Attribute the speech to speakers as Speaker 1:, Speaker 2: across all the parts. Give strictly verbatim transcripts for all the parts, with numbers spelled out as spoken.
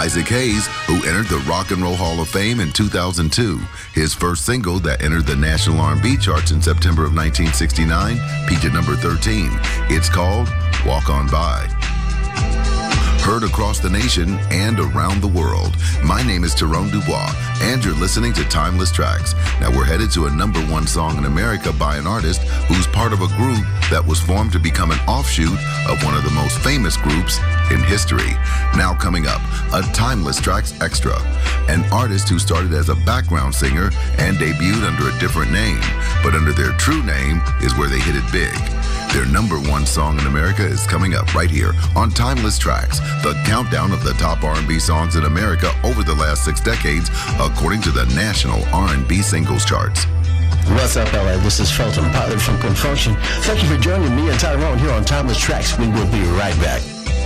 Speaker 1: Isaac Hayes, who entered the Rock and Roll Hall of Fame in two thousand two. His first single that entered the national R and B charts in September of nineteen sixty-nine peaked at number thirteen. It's called Walk On By. Heard across the nation and around the world. My name is Tyrone Dubois, and you're listening to Timeless Tracks. Now we're headed to a number one song in America by an artist who's part of a group that was formed to become an offshoot of one of the most famous groups in history. Now coming up, a Timeless Tracks Extra. An artist who started as a background singer and debuted under a different name, but under their true name is where they hit it big. Their number one song in America is coming up right here on Timeless Tracks, the countdown of the top R and B songs in America over the last six decades, according to the national R and B singles charts.
Speaker 2: What's up, L A? This is Felton Pilot from Confunction. Thank you for joining me and Tyrone here on Timeless Tracks. We will be right back.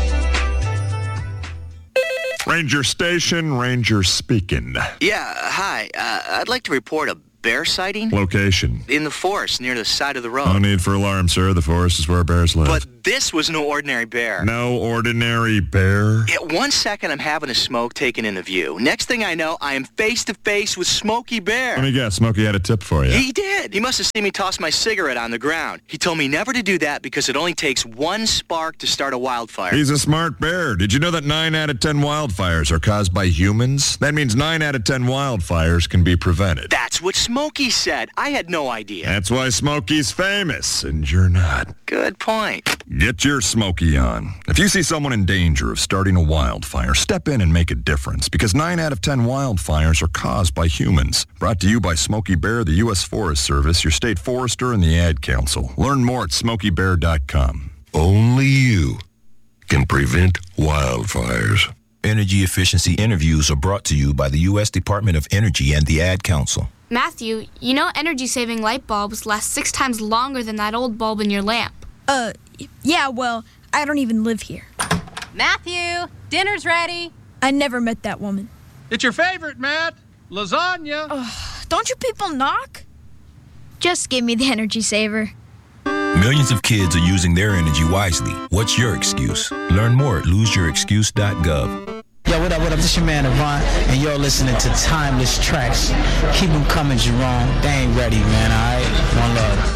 Speaker 3: Ranger Station, Ranger speaking.
Speaker 4: Yeah, hi. Uh, I'd like to report a bear sighting.
Speaker 3: Location.
Speaker 4: In the forest near the side of the road.
Speaker 3: No need for alarm, sir. The forest is where bears live.
Speaker 4: But this was no ordinary bear.
Speaker 3: No ordinary bear?
Speaker 4: Yeah, one second I'm having a smoke taken in the view. Next thing I know, I am face to face with Smokey Bear.
Speaker 3: Let me guess, Smokey had a tip for you.
Speaker 4: He did. He must have seen me toss my cigarette on the ground. He told me never to do that because it only takes one spark to start a wildfire.
Speaker 3: He's a smart bear. Did you know that nine out of ten wildfires are caused by humans? That means nine out of ten wildfires can be prevented.
Speaker 4: That's what Smokey said. I had no idea.
Speaker 3: That's why Smokey's famous, and you're not.
Speaker 4: Good point.
Speaker 3: Get your Smokey on. If you see someone in danger of starting a wildfire, step in and make a difference, because nine out of ten wildfires are caused by humans. Brought to you by Smokey Bear, the U S Forest Service, your state forester, and the Ad Council. Learn more at smokey bear dot com.
Speaker 5: Only you can prevent wildfires.
Speaker 6: Energy efficiency interviews are brought to you by the U S Department of Energy and the Ad Council.
Speaker 7: Matthew, you know energy-saving light bulbs last six times longer than that old bulb in your lamp.
Speaker 8: Uh, yeah, well, I don't even live here.
Speaker 9: Matthew, dinner's ready.
Speaker 8: I never met that woman.
Speaker 10: It's your favorite, Matt. Lasagna.
Speaker 8: Uh, don't you people knock? Just give me the energy saver.
Speaker 6: Millions of kids are using their energy wisely. What's your excuse? Learn more at lose your excuse dot gov.
Speaker 11: Yo, what up, what up? This your man, Avant, and you're listening to Timeless Tracks. Keep them coming, Jerome. They ain't ready, man, all right? One love.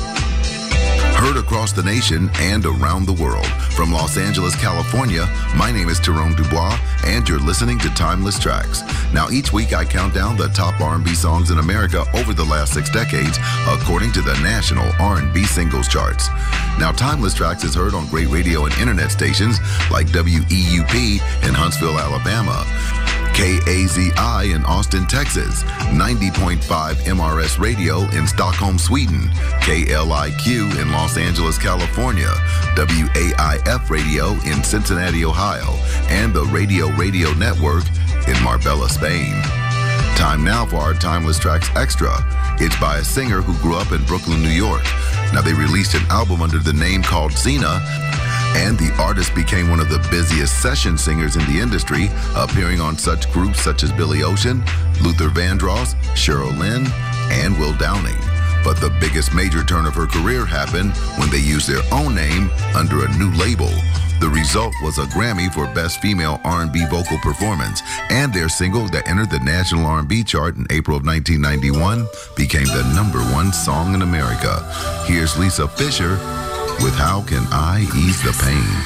Speaker 1: Heard across the nation and around the world. From Los Angeles, California, my name is Tyrone Dubois, and you're listening to Timeless Tracks. Now, each week I count down the top R and B songs in America over the last six decades, according to the national R and B singles charts. Now, Timeless Tracks is heard on great radio and internet stations like W E U P in Huntsville, Alabama, K A Z I in Austin, Texas, ninety point five M R S Radio in Stockholm, Sweden, K L I Q in Los Angeles, California, W A I F Radio in Cincinnati, Ohio, and the Radio Radio Network in Marbella, Spain. Time now for our Timeless Tracks Extra. It's by a singer who grew up in Brooklyn, New York. Now, they released an album under the name called Xena, and the artist became one of the busiest session singers in the industry, appearing on such groups such as Billy Ocean, Luther Vandross, Cheryl Lynn, and Will Downing. But the biggest major turn of her career happened when they used their own name under a new label. The result was a Grammy for Best Female R and B Vocal Performance, and their single that entered the national R and B chart in April of nineteen ninety-one became the number one song in America. Here's Lisa Fischer with How Can I Ease the Pain?